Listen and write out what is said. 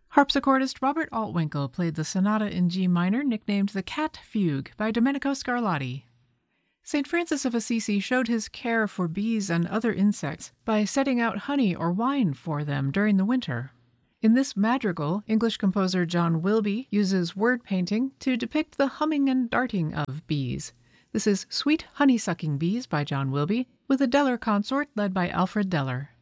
Harpsichordist Robert Altwinkle played the sonata in G minor nicknamed the Cat Fugue by Domenico Scarlatti. St. Francis of Assisi showed his care for bees and other insects by setting out honey or wine for them during the winter. In this madrigal, English composer John Wilbye uses word painting to depict the humming and darting of bees. This is Sweet Honeysucking Bees by John Wilbye, with a Deller consort led by Alfred Deller.